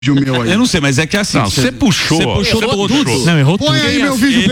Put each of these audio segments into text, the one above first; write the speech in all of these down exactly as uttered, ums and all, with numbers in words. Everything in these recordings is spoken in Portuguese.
Meu aí. Eu não sei, mas é que assim. Não, você puxou. Você puxou todos. Não, errou tudo. Põe aí meu vídeo,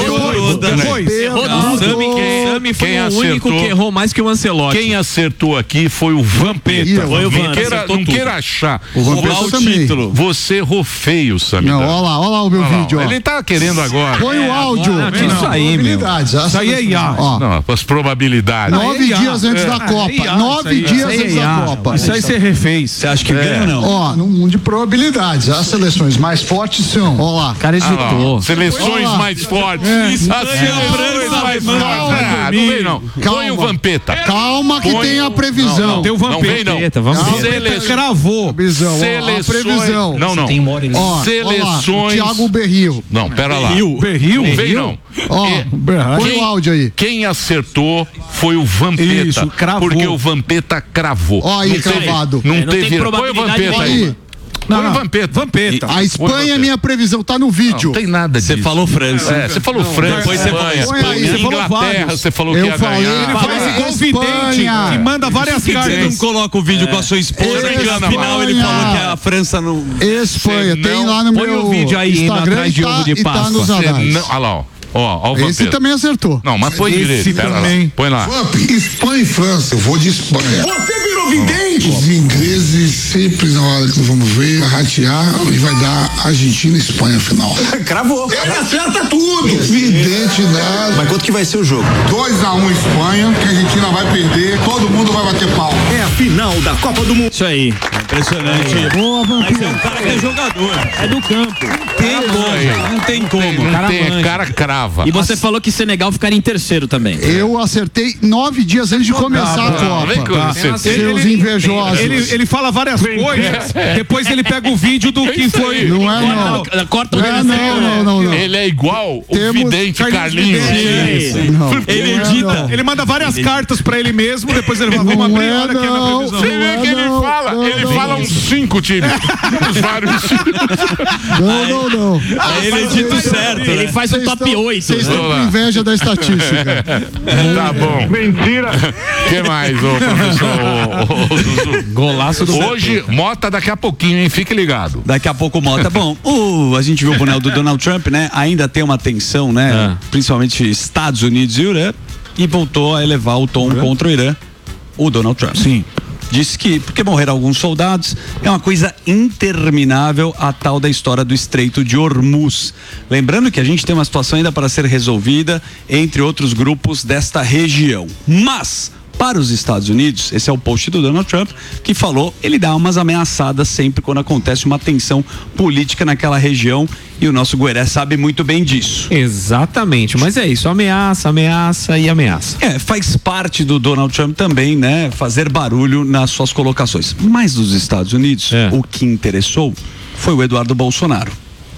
Sami foi o único que errou mais que o Ancelotti. Quem acertou aqui foi o Vampeta. Foi o Não queira, não queira achar. O Vampeta o também. título. Você errou feio, Sami. Não, olha lá, olha lá o meu não, vídeo. Não, ó. ele tá querendo agora. Põe o áudio. Não, não, isso aí, meu. Isso aí é I A. Não, as probabilidades. Nove dias antes da Copa. Nove dias antes da Copa. Isso aí você refez. Você acha que ganha ou não? Ó, no mundo de probabilidades. As seleções mais fortes são. Ó lá. O cara hesitou. Ah, seleções Olá. mais fortes. É. Isso, as seleções mais fortes. Ah, não vem não. Põe o Vampeta. Calma que Põe- tem a previsão. Não, Tem o não vem não. Vampeta, vamos ver. Seleções. Cravou. Previsão, ó, a Seleções. previsão. Não, não. Ó, Seleções. ó lá, o Thiago Berril. Não, pera lá. Berril? Não vem não. Ó, É, põe o áudio aí. Quem acertou foi o Vampeta. Isso, cravou. Porque o Vampeta cravou. Ó aí, Não teve- cravado. Não É, não tem teve. Põe o probabilidade Vampeta aí. aí. Não, Põe o não. Vampeta. Vampeta. A Espanha é minha previsão, tá no vídeo. Não tem nada disso. Você falou França. É, você falou França, depois você falou Espanha, Espanha, Espanha, você falou Inglaterra, vários. você falou que Eu ia falei, ganhar. ele Faz igual o vidente Espanha. que manda várias Você cartas. não coloca o vídeo com a sua esposa Espanha. e na final ele falou que a França não. Espanha, Você tem não- lá no põe meu o vídeo aí, indo Instagram atrás de e tá, ovo de e tá Páscoa. nos Você anais. não- Olha lá, ó. Ó, ó o Esse Vampeta. também acertou. Não, mas põe direito. Esse Pera lá. também. Põe lá. Espanha e França, eu vou de Espanha. Você virou vidente? Os ingleses sempre na hora que nós vamos ver, vai ratear e vai dar Argentina e Espanha final. Cravou. Ele acerta tudo. Vidente nada. Mas quanto que vai ser o jogo? dois a um Espanha, que a Argentina vai perder, todo mundo vai bater pau. É a final da Copa do Mundo. Isso aí. Impressionante. Boa, Vampiro. O cara que é jogador. É do campo. Tem como. Não tem como. Não cara tem, é manja. cara crava. E você falou que Senegal ficaria em terceiro também. Eu acertei nove dias antes de começar a Não, vem com Copa. você. Seus invejosos. Ele, ele fala várias coisas, depois ele pega o vídeo do que foi. Não é não. Corta, corta o Não, é, desenho, não, né? não, não, não. Ele é igual o Temos vidente Carlinhos. Vidente. Não. Ele Não é, edita, não. ele manda várias cartas pra ele mesmo, depois ele fala, vamos Não abrir, é, olha aqui a minha não. previsão. Você vê que ele Não, fala, não, ele não. fala uns cinco times. Os vários times. Não, não, não. Aí ele edita o certo, Ele né? faz o Vocês top estão- oito. Vocês estão Vamos com lá. inveja da estatística. Tá bom. Mentira. O que mais, ô professor? Ô, ô, ô, Zuzu? Golaço do Hoje, Mota daqui a pouquinho, hein? Fique ligado. Daqui a pouco o Mota. Bom, o, a gente viu o boné do Donald Trump, né? Ainda tem uma tensão, né? Principalmente Estados Unidos e Irã. E voltou a elevar o tom contra o Irã, o Donald Trump. Sim. Disse que, porque morreram alguns soldados, é uma coisa interminável a tal da história do Estreito de Hormuz. Lembrando que a gente tem uma situação ainda para ser resolvida entre outros grupos desta região. Mas, para os Estados Unidos, esse é o post do Donald Trump, que falou, ele dá umas ameaçadas sempre quando acontece uma tensão política naquela região, e o nosso Gueré sabe muito bem disso. Exatamente, mas é isso, ameaça, ameaça e ameaça. É, faz parte do Donald Trump também, né, fazer barulho nas suas colocações. Mas dos Estados Unidos, É. o que interessou foi o Eduardo Bolsonaro.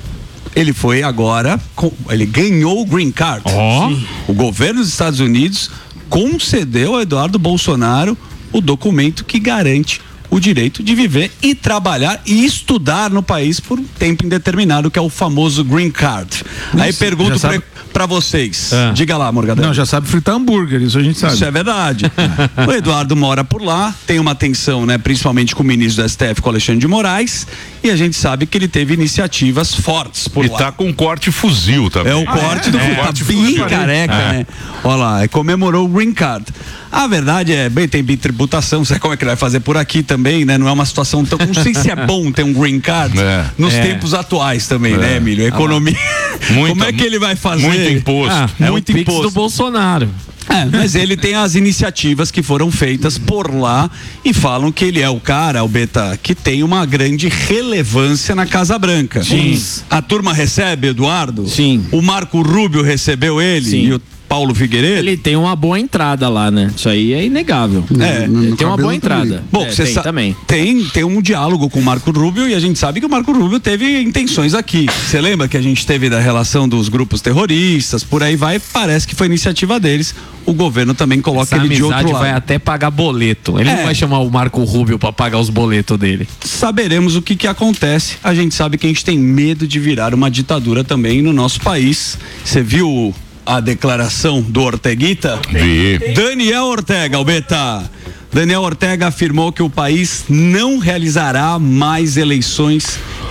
Ele foi agora, com- ele ganhou o Green Card. Ó. Sim. O governo dos Estados Unidos concedeu ao Eduardo Bolsonaro o documento que garante o direito de viver e trabalhar e estudar no país por um tempo indeterminado, que é o famoso Green Card. Aí pergunto já pra, sabe- pra vocês. Ah. Diga lá, Morgadão. Não, já sabe fritar hambúrguer, isso a gente sabe. Isso é verdade. O Eduardo mora por lá, tem uma tensão, né, principalmente com o ministro do S T F, com o Alexandre de Moraes, e a gente sabe que ele teve iniciativas fortes por E lá. tá com corte fuzil também. É o corte do é, tá corte bem fuzil. careca, É. né? Olha lá, comemorou o Green Card. A verdade é, bem, tem bitributação, sabe como é que ele vai fazer por aqui também, né? Não é uma situação tão, não sei se é bom ter um Green Card É. nos É. tempos atuais também, É. né, Emílio? A economia, Muita- como é que ele vai fazer? muito imposto. Ah, é Muito o Pix imposto. do Bolsonaro. É, mas ele tem as iniciativas que foram feitas por lá e falam que ele é o cara, o Beta, que tem uma grande relevância na Casa Branca. Sim. A turma recebe, Eduardo? Sim. O Marco Rubio recebeu ele? Sim. E o Paulo Figueiredo? Ele tem uma boa entrada lá, né? Isso aí é inegável. É, no- no Ele tem uma cabelo boa entrada. também. Bom, É, você tem sa- também. Tem, tem um diálogo com o Marco Rubio e a gente sabe que o Marco Rubio teve intenções aqui. Você lembra que a gente teve da relação dos grupos terroristas, por aí vai, parece que foi iniciativa deles. O governo também coloca Essa ele de outro amizade lado. vai até pagar boleto. Ele É. não vai chamar o Marco Rubio pra pagar os boletos dele. Saberemos o que que acontece. A gente sabe que a gente tem medo de virar uma ditadura também no nosso país. Você viu a declaração do Orteguita? Vi. Daniel Ortega, o Beta. Daniel Ortega afirmou que o país não realizará mais eleições